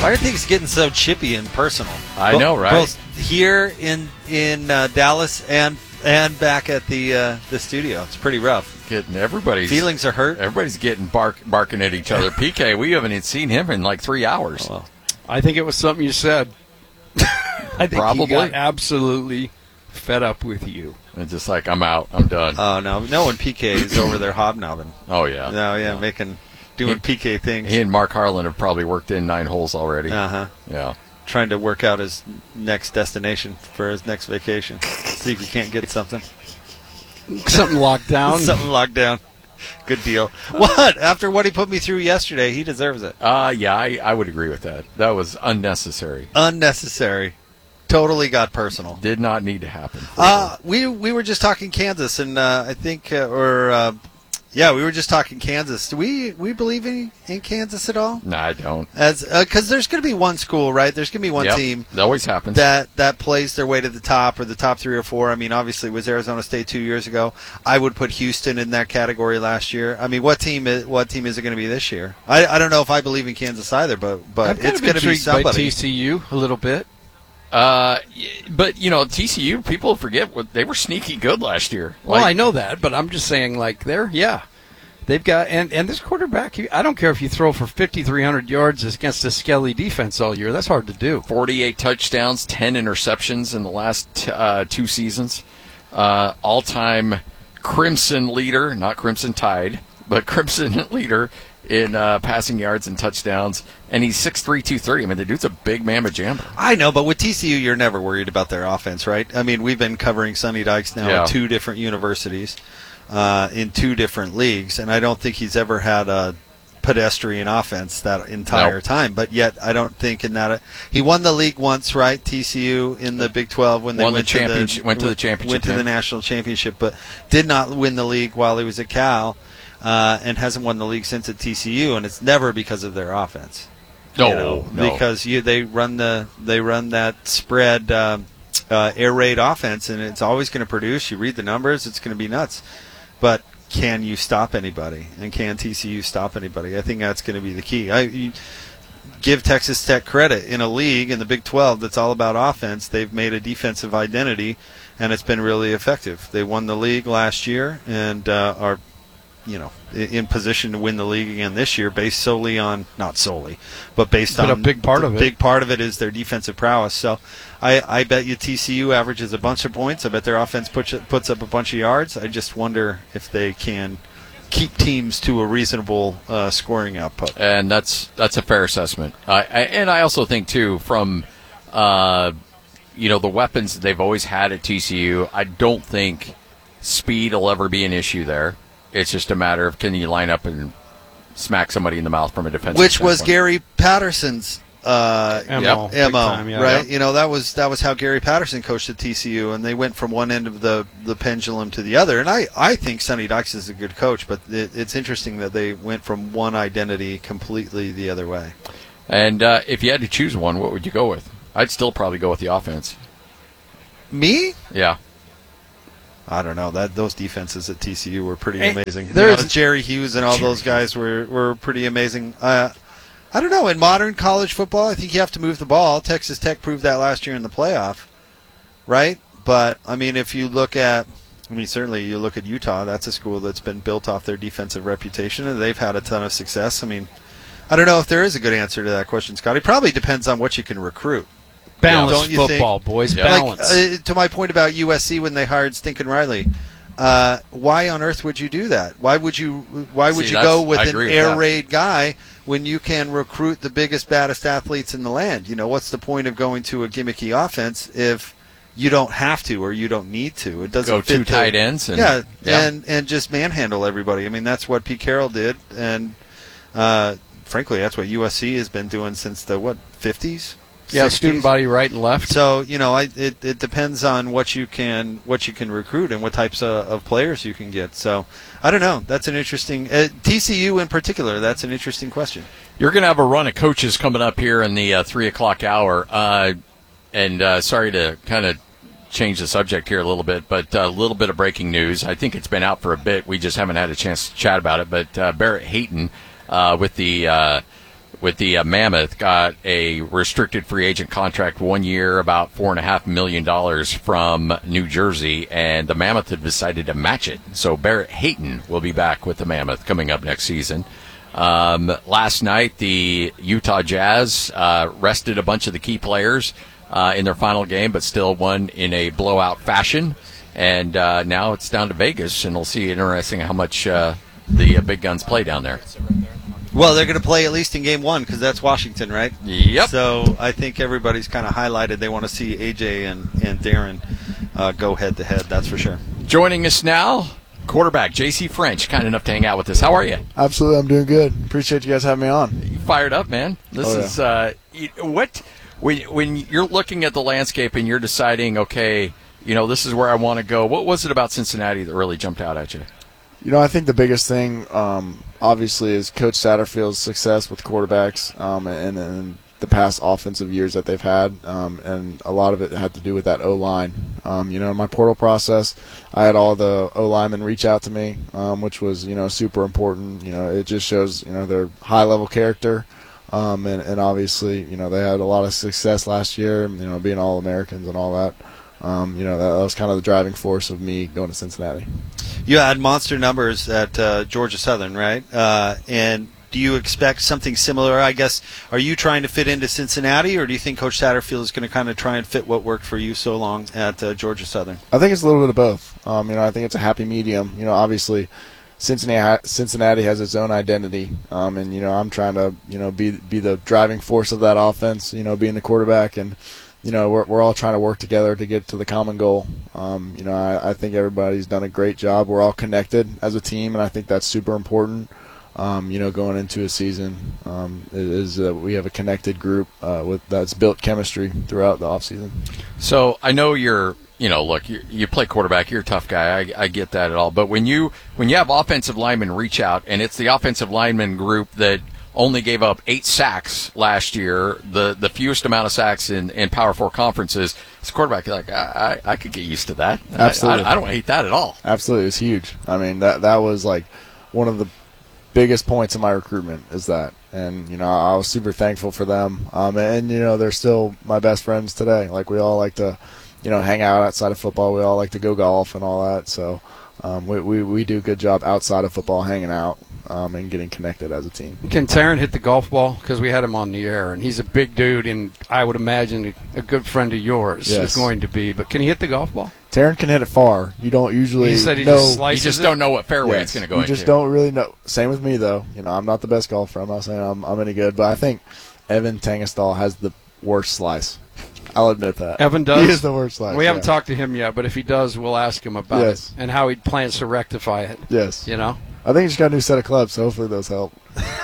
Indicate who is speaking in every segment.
Speaker 1: Why are things getting so chippy and personal?
Speaker 2: I know, right?
Speaker 1: Both here in Dallas and back at the studio. It's pretty rough.
Speaker 2: Everybody's
Speaker 1: feelings are hurt.
Speaker 2: Everybody's getting barking at each other. PK, we haven't even seen him in like 3 hours.
Speaker 3: Oh, well. I think it was something you said. I think
Speaker 2: Probably.
Speaker 3: he got absolutely fed up with you.
Speaker 2: And just like, I'm out. I'm done.
Speaker 1: Oh, no one PK is over there hobnobbing.
Speaker 2: Oh, yeah.
Speaker 1: No, yeah, doing PK things.
Speaker 2: He and Mark Harlan have probably worked in 9 holes already.
Speaker 1: Uh-huh.
Speaker 2: Yeah.
Speaker 1: Trying to work out his next destination for his next vacation. See if he can't get something.
Speaker 3: Something locked down.
Speaker 1: Something locked down. Good deal. What? After what he put me through yesterday, he deserves it.
Speaker 2: Yeah, I would agree with that. That was unnecessary.
Speaker 1: Unnecessary. Totally got personal.
Speaker 2: Did not need to happen.
Speaker 1: We were just talking Kansas, and I think, we were just talking Kansas. Do we believe in Kansas at all?
Speaker 2: No, I don't.
Speaker 1: Because there's going to be one school, right? There's going to be one team.
Speaker 2: That always happens.
Speaker 1: That plays their way to the top, or the top 3 or 4. I mean, obviously, it was Arizona State 2 years ago. I would put Houston in that category last year. I mean, what team is it going to be this year? I don't know if I believe in Kansas either, but it's going to be somebody.
Speaker 3: By TCU a little bit.
Speaker 2: But TCU, people forget they were sneaky good last year.
Speaker 3: Well, I know that, but I'm just saying, they've got and this quarterback. I don't care if you throw for 5,300 yards against a Skelly defense all year. That's hard to do.
Speaker 2: 48 touchdowns, 10 interceptions in the last 2 seasons. All-time Crimson leader, not Crimson Tide, but Crimson leader in passing yards and touchdowns, and he's 6'3", 230. I mean, the dude's a big mamma jamma.
Speaker 1: I know, but with TCU, you're never worried about their offense, right? I mean, we've been covering Sonny Dykes now at 2 different universities, in 2 different leagues, and I don't think he's ever had a pedestrian offense that entire time. But yet, I don't think in that he won the league once, right? TCU in the Big 12 when they went to the championship, went to the national championship, but did not win the league while he was at Cal. And hasn't won the league since at TCU, and it's never because of their offense.
Speaker 2: No.
Speaker 1: Because they run that spread air raid offense, and it's always going to produce. You read the numbers, it's going to be nuts. But can you stop anybody? And can TCU stop anybody? I think that's going to be the key. You give Texas Tech credit in a league in the Big 12 that's all about offense. They've made a defensive identity, and it's been really effective. They won the league last year and are in position to win the league again this year, based solely on, not solely, but based on
Speaker 3: a big part of it.
Speaker 1: Big part of it is their defensive prowess. So I bet you TCU averages a bunch of points. I bet their offense puts up a bunch of yards. I just wonder if they can keep teams to a reasonable scoring output.
Speaker 2: And that's a fair assessment. I also think, too, from the weapons they've always had at TCU, I don't think speed will ever be an issue there. It's just a matter of can you line up and smack somebody in the mouth from a defensive
Speaker 1: Which was
Speaker 2: standpoint.
Speaker 1: Gary Patterson's MO,
Speaker 3: time,
Speaker 1: right?
Speaker 3: Yep.
Speaker 1: That was how Gary Patterson coached at TCU, and they went from one end of the pendulum to the other. And I think Sonny Dykes is a good coach, but it's interesting that they went from one identity completely the other way.
Speaker 2: And if you had to choose one, what would you go with? I'd still probably go with the offense.
Speaker 1: Me?
Speaker 2: Yeah.
Speaker 1: I don't know. Those defenses at TCU were pretty amazing. Jerry Hughes and all those guys were pretty amazing. I don't know. In modern college football, I think you have to move the ball. Texas Tech proved that last year in the playoff, right? But, I mean, if you look at certainly you look at Utah, that's a school that's been built off their defensive reputation, and they've had a ton of success. I mean, I don't know if there is a good answer to that question, Scott. It probably depends on what you can recruit.
Speaker 3: Balanced football, boys.
Speaker 2: Yeah.
Speaker 3: Balance.
Speaker 1: To my point about USC when they hired Stinkin' Riley, why on earth would you do that? Why would you go with an air raid guy when you can recruit the biggest, baddest athletes in the land? What's the point of going to a gimmicky offense if you don't have to or you don't need to? It doesn't
Speaker 2: go
Speaker 1: fit
Speaker 2: 2 tight ends.
Speaker 1: And just manhandle everybody. I mean, that's what Pete Carroll did, and frankly, that's what USC has been doing since the 50s.
Speaker 3: Yeah,
Speaker 1: 60s.
Speaker 3: student body right and left.
Speaker 1: So it depends on what you can recruit and what types of players you can get. So I don't know. That's an interesting TCU in particular. That's an interesting question.
Speaker 2: You're going to have a run of coaches coming up here in the 3 o'clock hour. And sorry to kind of change the subject here a little bit, but a little bit of breaking news. I think it's been out for a bit. We just haven't had a chance to chat about it. But Barrett Hayton with the with the Mammoth got a restricted free agent contract 1 year, about $4.5 million from New Jersey, and the Mammoth had decided to match it. So Barrett Hayton will be back with the Mammoth coming up next season. Last night, the Utah Jazz rested a bunch of the key players in their final game, but still won in a blowout fashion. And now it's down to Vegas, and we'll see. Interesting how much the big guns play down there.
Speaker 1: Well, they're going to play at least in Game 1 because that's Washington, right?
Speaker 2: Yep.
Speaker 1: So I think everybody's kind of highlighted they want to see AJ and Darren go head-to-head, that's for sure.
Speaker 2: Joining us now, quarterback J.C. French, kind enough to hang out with us. How are you?
Speaker 4: Absolutely, I'm doing good. Appreciate you guys having me on.
Speaker 2: You fired up, man. This is when you're looking at the landscape and you're deciding, okay, this is where I want to go. What was it about Cincinnati that really jumped out at you?
Speaker 4: I think the biggest thing, obviously, is Coach Satterfield's success with quarterbacks and the past offensive years that they've had, and a lot of it had to do with that O-line. In my portal process, I had all the O-linemen reach out to me, which was, super important. It just shows, their high-level character, and obviously, they had a lot of success last year, being All-Americans and all that. That was kind of the driving force of me going to Cincinnati.
Speaker 1: You had monster numbers at Georgia Southern, right? And do you expect something similar? I guess, are you trying to fit into Cincinnati, or do you think Coach Satterfield is going to kind of try and fit what worked for you so long at Georgia Southern?
Speaker 4: I think it's a little bit of both. I think it's a happy medium. Obviously, Cincinnati has its own identity, and I'm trying to be the driving force of that offense. Being the quarterback, and we're all trying to work together to get to the common goal. I think everybody's done a great job. We're all connected as a team, and I think that's super important. Going into a season, we have a connected group that's built chemistry throughout the offseason.
Speaker 2: So I know you play quarterback. You're a tough guy. I get that at all. But when you have offensive linemen reach out, and it's the offensive lineman group that only gave up 8 sacks last year, the fewest amount of sacks in Power 4 conferences, as a quarterback, you're like, I could get used to that.
Speaker 4: Absolutely.
Speaker 2: I don't hate that at all.
Speaker 4: Absolutely. It's huge. I mean, that was like one of the biggest points in my recruitment is that. And, I was super thankful for them. And they're still my best friends today. Like, we all like to, hang out outside of football. We all like to go golf and all that. So we do a good job outside of football hanging out and getting connected as a team.
Speaker 3: Can Taryn hit the golf ball? Because we had him on the air, and he's a big dude, and I would imagine a good friend of yours is going to be. But can he hit the golf ball?
Speaker 4: Taryn can hit it far. You don't usually
Speaker 3: He said he
Speaker 4: know.
Speaker 3: just slices
Speaker 2: You just
Speaker 3: it?
Speaker 2: don't know what fairway it's going to go into.
Speaker 4: You just don't really know. Same with me, though. I'm not the best golfer. I'm not saying I'm any good, but I think Evan Tangestal has the worst slice. I'll admit that.
Speaker 3: Evan does?
Speaker 4: He is the worst slice.
Speaker 3: We haven't talked to him yet, but if he does, we'll ask him about it and how he plans to rectify it.
Speaker 4: Yes.
Speaker 3: I
Speaker 4: think he's got a new set of clubs, so hopefully those help.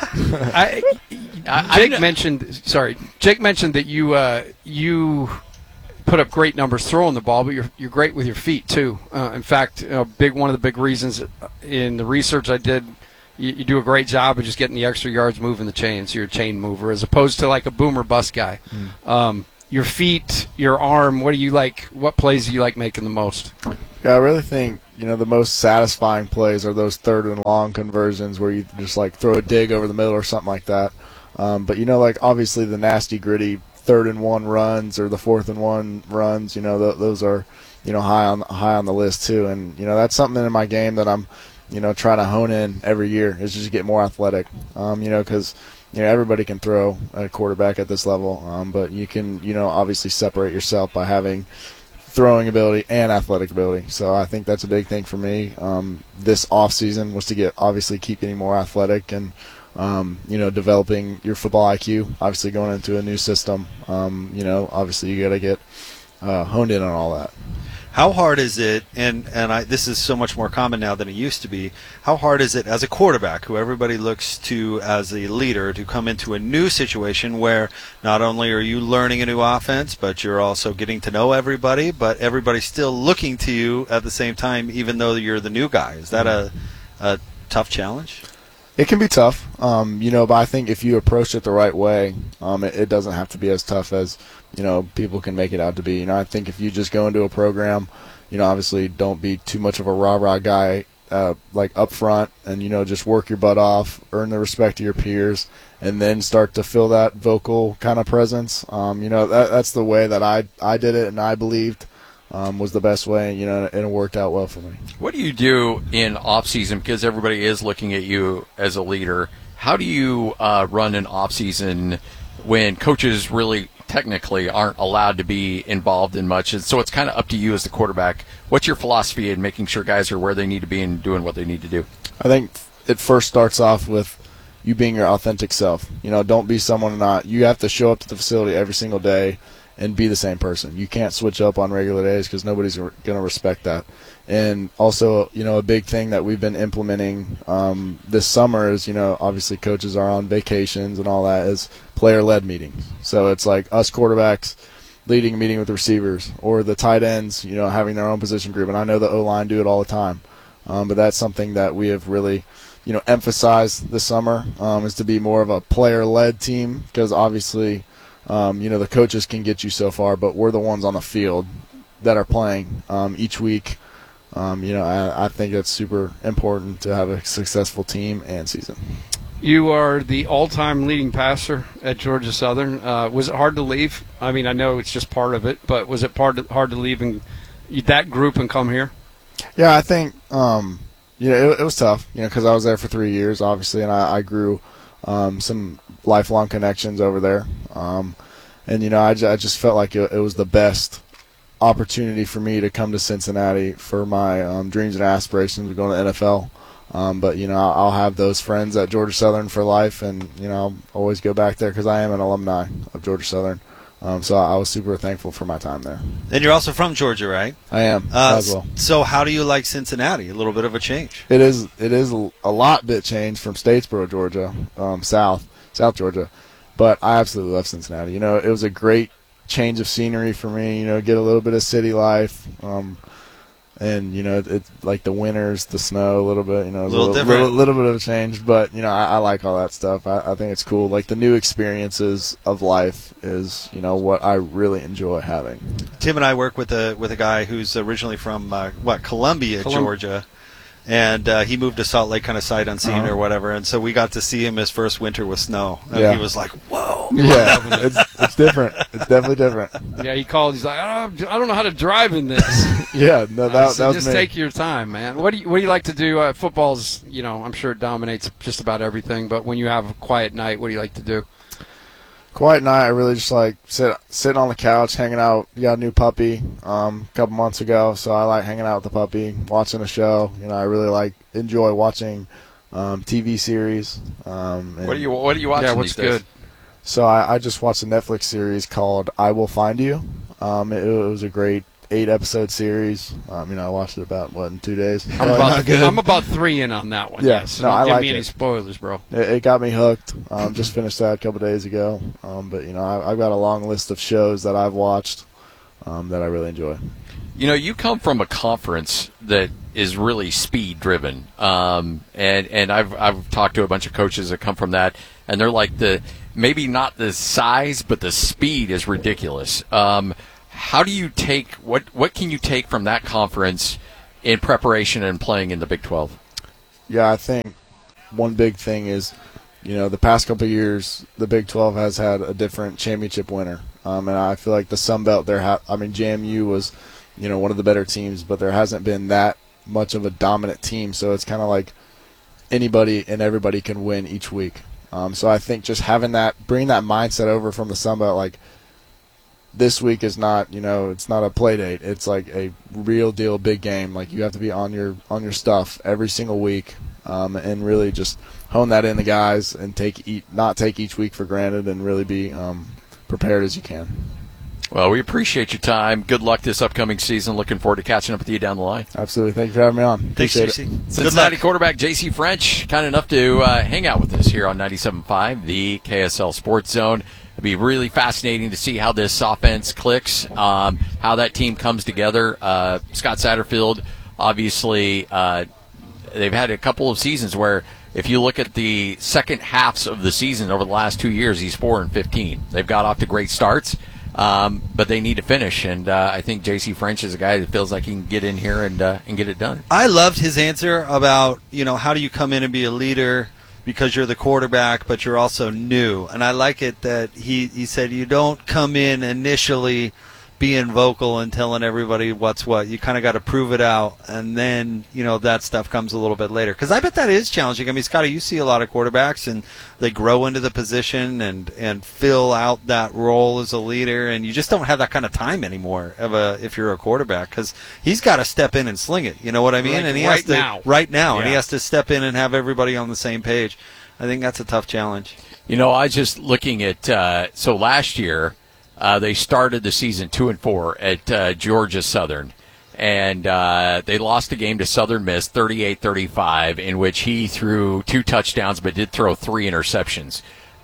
Speaker 3: Jake mentioned that you put up great numbers throwing the ball, but you're great with your feet too. In fact, one of the big reasons in the research I did, you do a great job of just getting the extra yards moving the chain. So you're a chain mover as opposed to like a boomer bust guy. Your feet, your arm, what do you like? What plays do you like making the most?
Speaker 4: Yeah, I really think the most satisfying plays are those 3rd and long conversions where you just like throw a dig over the middle or something like that. But obviously the nasty gritty 3rd and 1 runs or the 4th and 1 runs, those are high on the list too. And that's something in my game that I'm trying to hone in every year is just get more athletic. Because everybody can throw a quarterback at this level, but you can obviously separate yourself by having throwing ability and athletic ability. So I think that's a big thing for me. This off season was to keep getting more athletic and developing your football IQ. Obviously going into a new system, obviously you got to get honed in on all that.
Speaker 1: How hard is it, and this is so much more common now than it used to be, how hard is it as a quarterback, who everybody looks to as a leader, to come into a new situation where not only are you learning a new offense, but you're also getting to know everybody, but everybody's still looking to you at the same time, even though you're the new guy? Is that a tough challenge?
Speaker 4: It can be tough, but I think if you approach it the right way, it doesn't have to be as tough as people can make it out to be. I think if you just go into a program, obviously don't be too much of a rah-rah guy like up front and, just work your butt off, earn the respect of your peers, and then start to feel that vocal kind of presence. That's the way that I did it, and I believed was the best way, and it worked out well for me.
Speaker 2: What do you do in off season, because everybody is looking at you as a leader? How do you run an off season when coaches really technically aren't allowed to be involved in much, and so it's kind of up to you as the quarterback? What's your philosophy in making sure guys are where they need to be and doing what they need to do?
Speaker 4: I think it first starts off with you being your authentic self. Don't be someone not. You have to show up to the facility every single day and be the same person. You can't switch up on regular days because nobody's going to respect that. And also, a big thing that we've been implementing this summer is, obviously coaches are on vacations and all that, is player-led meetings. So it's like us quarterbacks leading a meeting with receivers, or the tight ends, having their own position group. And I know the O-line do it all the time. But that's something that we have really, emphasized this summer, is to be more of a player-led team, because obviously, the coaches can get you so far, but we're the ones on the field that are playing each week. I think it's super important to have a successful team and season.
Speaker 3: You are the all-time leading passer at Georgia Southern. Was it hard to leave? I mean, I know it's just part of it, but was it hard to leave that group and come here?
Speaker 4: Yeah, I think it was tough, because I was there for 3 years, obviously, and I grew some lifelong connections over there. I just felt like it was the best opportunity for me to come to Cincinnati for my dreams and aspirations of going to the NFL. But I'll have those friends at Georgia Southern for life, and I'll always go back there because I am an alumni of Georgia Southern. So I was super thankful for my time there.
Speaker 1: And you're also from Georgia, right?
Speaker 4: I am as well.
Speaker 1: So how do you like Cincinnati? A little bit of a change.
Speaker 4: It is a lot bit change from Statesboro, Georgia, South Georgia. But I absolutely love Cincinnati. It was a great change of scenery for me. Get a little bit of city life, and it's like the winters, the snow, a little bit. A little bit of a change. But I like all that stuff. I think it's cool. Like the new experiences of life is what I really enjoy having.
Speaker 1: Tim and I work with a guy who's originally from Columbia, Georgia. And he moved to Salt Lake kind of sight unseen or whatever, and so we got to see him his first winter with snow. And he was like, whoa.
Speaker 4: Yeah, it's different. It's definitely different.
Speaker 3: Yeah, he called. He's like, I don't know how to drive in this.
Speaker 4: Yeah, no, that was
Speaker 3: just
Speaker 4: me.
Speaker 3: take your time, man. What do you like to do? Football's, I'm sure it dominates just about everything, but when you have a quiet night, what do you like to do?
Speaker 4: Quiet night, I really just like sitting on the couch, hanging out. We got a new puppy a couple months ago, so I like hanging out with the puppy, watching a show. I really enjoy watching TV series.
Speaker 2: What are you watching?
Speaker 3: Yeah, what's
Speaker 2: these days?
Speaker 3: good?
Speaker 4: So I just watched a Netflix series called I Will Find You. It was a great 8-episode series. I watched it about in 2 days.
Speaker 3: I'm about 3 in on that one.
Speaker 4: Yeah,
Speaker 3: yes.
Speaker 4: no,
Speaker 3: Don't
Speaker 4: I
Speaker 3: give
Speaker 4: like
Speaker 3: me any
Speaker 4: it.
Speaker 3: spoilers, bro.
Speaker 4: It got me hooked. Just finished that a couple days ago. But I've got a long list of shows that I've watched that I really enjoy.
Speaker 2: You come from a conference that is really speed driven, and I've talked to a bunch of coaches that come from that, and they're like maybe not the size, but the speed is ridiculous. How do you take what can you take from that conference in preparation and playing in the Big 12?
Speaker 4: Yeah, I think one big thing is, the past couple of years, the Big 12 has had a different championship winner, and I feel like the Sun Belt JMU was, one of the better teams, but there hasn't been that much of a dominant team, so it's kind of like anybody and everybody can win each week. So I think just having bring that mindset over from the Sun Belt, like, this week is not, it's not a play date. It's like a real deal big game. Like, you have to be on your stuff every single week, and really just hone that in the guys and not take each week for granted, and really be prepared as you can.
Speaker 2: Well, we appreciate your time. Good luck this upcoming season. Looking forward to catching up with you down the line.
Speaker 4: Absolutely. Thank you for having me on.
Speaker 1: Thanks,
Speaker 4: Appreciate
Speaker 1: JC.
Speaker 4: it.
Speaker 2: Cincinnati quarterback J.C. French, kind enough to hang out with us here on 97.5, the KSL Sports Zone. It'll be really fascinating to see how this offense clicks, how that team comes together. Scott Satterfield, obviously, they've had a couple of seasons where, if you look at the second halves of the season over the last 2 years, he's 4-15. They've got off to great starts. but they need to finish. And I think J.C. French is a guy that feels like he can get in here and get it done.
Speaker 1: I loved his answer about, how do you come in and be a leader because you're the quarterback, but you're also new. And I like it that he said you don't come in initially being vocal and telling everybody what's what. You kind of got to prove it out, and then, that stuff comes a little bit later. Because I bet that is challenging. I mean, Scotty, you see a lot of quarterbacks, and they grow into the position and fill out that role as a leader, and you just don't have that kind of time anymore if you're a quarterback, because he's got to step in and sling it. You know what I mean?
Speaker 3: Like
Speaker 1: and he
Speaker 3: right
Speaker 1: has to
Speaker 3: now.
Speaker 1: right now,
Speaker 3: Yeah.
Speaker 1: and he has to step in and have everybody on the same page. I think that's a tough challenge.
Speaker 2: I was just looking at so last year they started the season 2-4 at Georgia Southern, and they lost a game to Southern Miss 38-35, in which he threw 2 touchdowns but did throw 3 interceptions.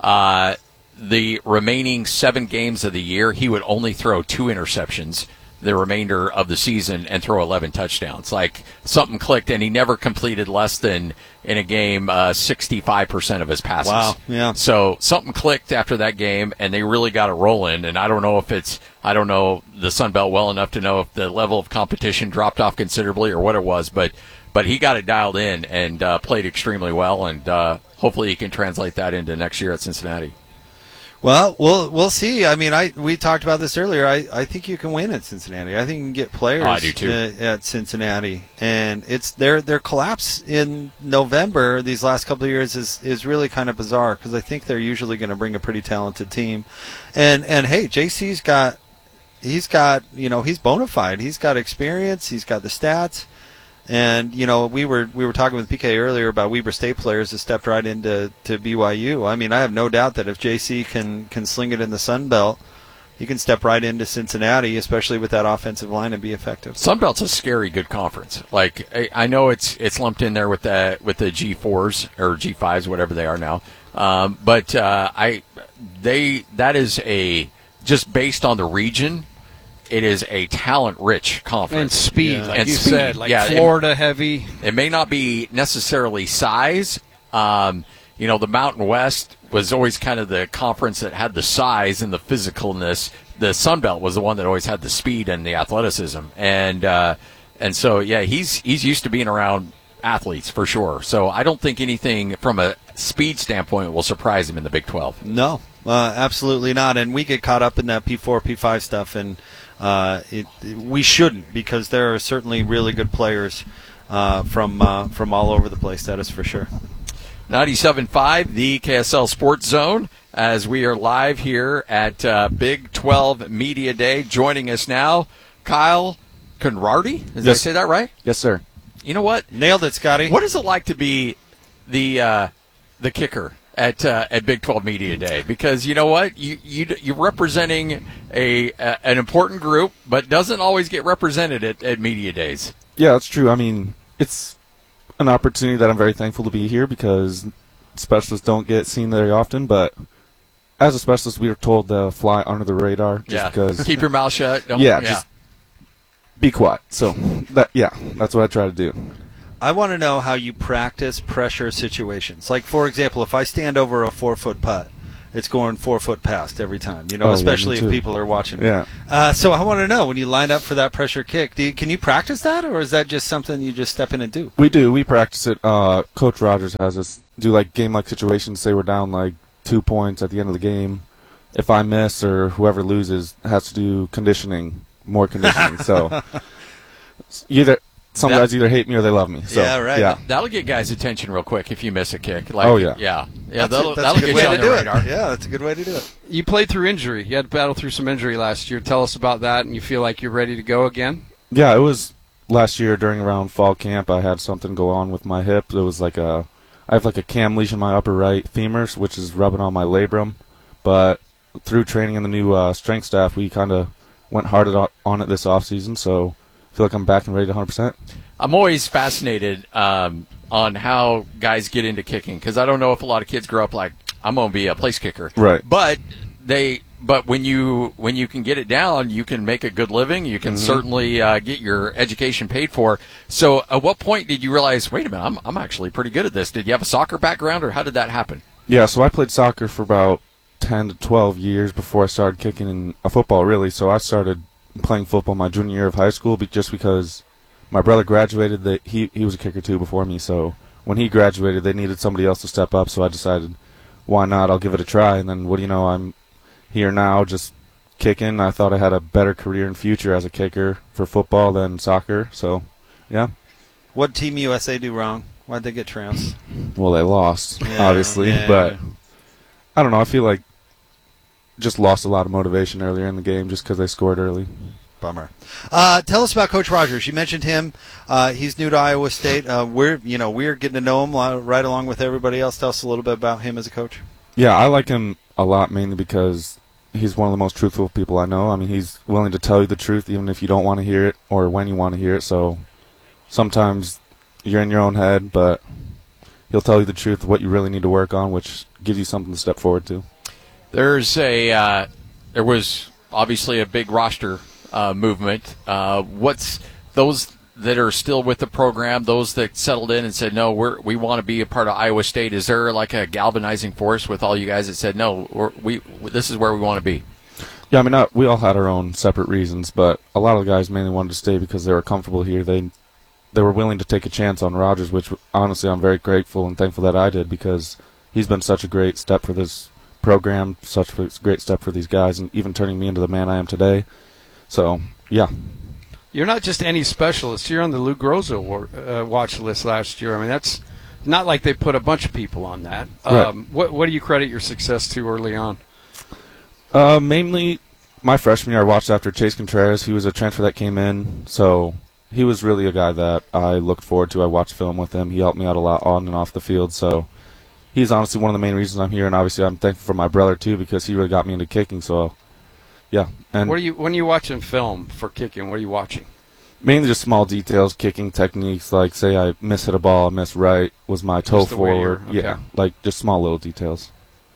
Speaker 2: The remaining 7 games of the year, he would only throw 2 interceptions the remainder of the season and throw 11 touchdowns. Like, something clicked, and he never completed less than, in a game, 65% of his passes.
Speaker 1: Wow, yeah.
Speaker 2: So something clicked after that game, and they really got it rolling. And I don't know the Sun Belt well enough to know if the level of competition dropped off considerably or what it was, but he got it dialed in and played extremely well, and hopefully he can translate that into next year at Cincinnati.
Speaker 1: Well, we'll see. I mean, we talked about this earlier. I think you can win at Cincinnati. I think you can get players
Speaker 2: I do too.
Speaker 1: At Cincinnati, and it's their collapse in November these last couple of years is really kind of bizarre, because I think they're usually going to bring a pretty talented team, and hey, JC's he's bona fide. He's got experience. He's got the stats. And we were talking with PK earlier about Weber State players that stepped right into BYU. I mean, I have no doubt that if JC can sling it in the Sun Belt, he can step right into Cincinnati, especially with that offensive line, and be effective.
Speaker 2: Sun Belt's a scary good conference. Like, I know it's lumped in there with the G4s or G5s, whatever they are now. But that is just based on the region. It is a talent-rich conference.
Speaker 3: And speed,
Speaker 1: Yeah.
Speaker 3: like
Speaker 2: And
Speaker 3: you
Speaker 2: speed.
Speaker 3: said, like
Speaker 2: Yeah,
Speaker 3: Florida heavy.
Speaker 2: It may not be necessarily size. The Mountain West was always kind of the conference that had the size and the physicalness. The Sun Belt was the one that always had the speed and the athleticism. And so, yeah, he's used to being around athletes for sure. So I don't think anything from a speed standpoint will surprise him in the Big 12.
Speaker 1: No, absolutely not. And we get caught up in that P4, P5 stuff, and we shouldn't, because there are certainly really good players from all over the place. That is for sure.
Speaker 2: 97.5, the KSL Sports Zone, as we are live here at Big 12 Media Day. Joining us now, Kyle Conradi. Did I say that right?
Speaker 5: Yes, sir.
Speaker 2: You know what?
Speaker 1: Nailed it, Scotty.
Speaker 2: What is it like to be the kicker at Big 12 Media Day? Because you know what, you're representing an important group, but doesn't always get represented at media days.
Speaker 5: Yeah, that's true. I mean, it's an opportunity that I'm very thankful to be here, because specialists don't get seen very often. But as a specialist, we are told to fly under the radar, just because.
Speaker 2: Keep your mouth shut.
Speaker 5: Just be quiet. So that's what I try to do.
Speaker 1: I want to know how you practice pressure situations. Like, for example, if I stand over a 4-foot putt, it's going 4 foot past every time, especially if people are watching.
Speaker 5: Yeah.
Speaker 1: So I want to know, when you line up for that pressure kick, can you practice that, or is that just something you just step in and do?
Speaker 5: We do. We practice it. Coach Rogers has us do, like, game-like situations. Say we're down, like, 2 points at the end of the game. If I miss or whoever loses has to do more conditioning. So some guys either hate me or they love me. So,
Speaker 1: yeah, right.
Speaker 5: Yeah.
Speaker 2: That'll get guys' attention real quick if you miss a kick.
Speaker 1: That's
Speaker 2: That'll
Speaker 1: a
Speaker 2: get
Speaker 1: good
Speaker 2: you
Speaker 1: way
Speaker 2: on
Speaker 1: to
Speaker 2: the
Speaker 1: do
Speaker 2: radar.
Speaker 1: it. Yeah, that's a good way to do it.
Speaker 3: You played through injury. You had to battle through some injury last year. Tell us about that, and you feel like you're ready to go again?
Speaker 5: Yeah, it was last year around fall camp. I had something go on with my hip. It was like I have like a cam lesion in my upper right femur, which is rubbing on my labrum. But through training in the new strength staff, we kind of went hard on it this off season. So I feel like I'm back and ready to 100%. I'm
Speaker 2: always fascinated on how guys get into kicking, because I don't know if a lot of kids grow up like, I'm going to be a place kicker.
Speaker 5: Right.
Speaker 2: But when you can get it down, you can make a good living. You can certainly get your education paid for. So at what point did you realize, wait a minute, I'm actually pretty good at this? Did you have a soccer background, or how did that happen?
Speaker 5: Yeah, so I played soccer for about 10 to 12 years before I started kicking in football, really. So I started playing football my junior year of high school just because my brother graduated. He was a kicker too before me, so when he graduated, they needed somebody else to step up, so I decided, why not? I'll give it a try. And then, what do you know, I'm here now just kicking. I thought I had a better career and future as a kicker for football than soccer, so yeah.
Speaker 1: What did Team USA do wrong? Why'd they get trounced?
Speaker 5: Well, they lost,
Speaker 1: Yeah,
Speaker 5: obviously,
Speaker 1: yeah.
Speaker 5: but I don't know. I feel like just lost a lot of motivation earlier in the game just because they scored early.
Speaker 1: Bummer. Tell us about Coach Rogers. You mentioned him. He's new to Iowa State. We're getting to know him right along with everybody else. Tell us a little bit about him as a coach.
Speaker 5: Yeah, I like him a lot mainly because he's one of the most truthful people I know. I mean, he's willing to tell you the truth even if you don't want to hear it or when you want to hear it. So sometimes you're in your own head, but he'll tell you the truth of what you really need to work on, which gives you something to step forward to.
Speaker 2: There was obviously a big roster movement. What's those that are still with the program, those that settled in and said, no, we want to be a part of Iowa State? Is there like a galvanizing force with all you guys that said, no, this is where we want to be?
Speaker 5: Yeah, I mean, we all had our own separate reasons, but a lot of the guys mainly wanted to stay because they were comfortable here. They were willing to take a chance on Rogers, which honestly I'm very grateful and thankful that I did because he's been such a great step for this program, such a great step for these guys, and even turning me into the man I am today. So, yeah.
Speaker 3: You're not just any specialist. You're on the Lou Groza watch list last year. I mean, that's not like they put a bunch of people on that.
Speaker 5: Right.
Speaker 3: What do you credit your success to early on?
Speaker 5: Mainly my freshman year I watched after Chase Contreras. He was a transfer that came in, so he was really a guy that I looked forward to. I watched film with him. He helped me out a lot on and off the field, so he's honestly one of the main reasons I'm here, and obviously I'm thankful for my brother too because he really got me into kicking, so yeah. And
Speaker 3: When you're watching film for kicking, what are you watching?
Speaker 5: mainly just small details, kicking techniques, like say I mishit a ball, I missed right, was my toe
Speaker 3: Just the way
Speaker 5: forward.
Speaker 3: you're- okay.
Speaker 5: Yeah, like just small little details.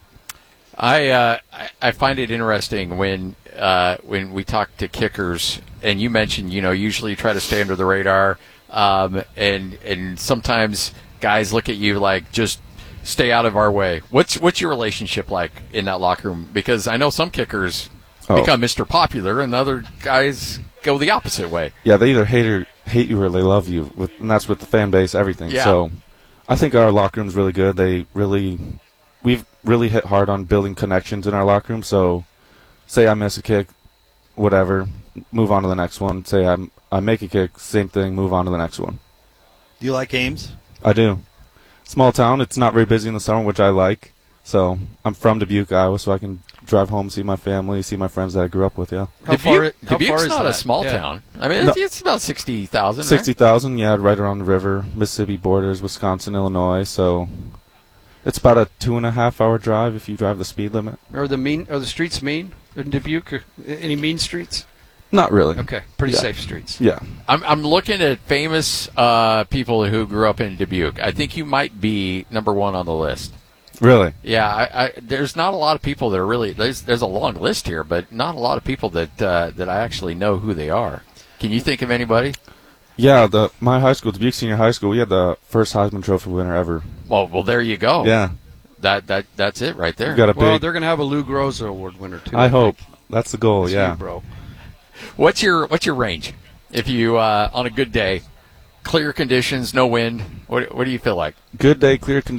Speaker 2: I find it interesting when we talk to kickers, and you mentioned, usually try to stay under the radar, and sometimes guys look at you like, just stay out of our way. What's your relationship like in that locker room? Because I know some kickers become Mr. Popular, and other guys go the opposite way.
Speaker 5: Yeah, they either hate you or they love you, and that's with the fan base, everything.
Speaker 2: Yeah.
Speaker 5: So I think our locker room's really good. We've really hit hard on building connections in our locker room. So say I miss a kick, whatever, move on to the next one. Say I make a kick, same thing, move on to the next one.
Speaker 1: Do you like Ames?
Speaker 5: I do. Small town, it's not very busy in the summer, which I like. So I'm from Dubuque, Iowa, so I can drive home, see my family, see my friends that I grew up with, yeah.
Speaker 2: Dubuque's
Speaker 3: is
Speaker 2: not
Speaker 3: that?
Speaker 2: a small
Speaker 3: Yeah.
Speaker 2: town. I mean,
Speaker 5: No.
Speaker 2: it's about 60,000.
Speaker 5: 60,000, yeah, right around the river, Mississippi borders, Wisconsin, Illinois, so it's about a 2.5-hour drive if you drive the speed limit.
Speaker 3: Are the streets mean in Dubuque? Any mean streets?
Speaker 5: Not really.
Speaker 3: Okay, pretty
Speaker 5: Yeah.
Speaker 3: safe streets.
Speaker 5: Yeah.
Speaker 2: I'm looking at famous people who grew up in Dubuque. I think you might be number one on the list.
Speaker 5: Really?
Speaker 2: Yeah, there's not a lot of people that are really there's a long list here, but not a lot of people that I actually know who they are. Can you think of anybody?
Speaker 5: Yeah, my high school, Dubuque Senior High School, we had the first Heisman Trophy winner ever.
Speaker 2: Well, there you go.
Speaker 5: Yeah.
Speaker 2: That's it right there.
Speaker 5: We've got a
Speaker 3: Well,
Speaker 5: big.
Speaker 3: they're going to have a Lou Groza Award winner too.
Speaker 5: I hope.
Speaker 3: think.
Speaker 5: That's the goal,
Speaker 3: It's
Speaker 5: yeah.
Speaker 3: you, bro.
Speaker 2: What's your range? If you on a good day, clear conditions, no wind, what do you feel like?
Speaker 5: Good day, clear conditions.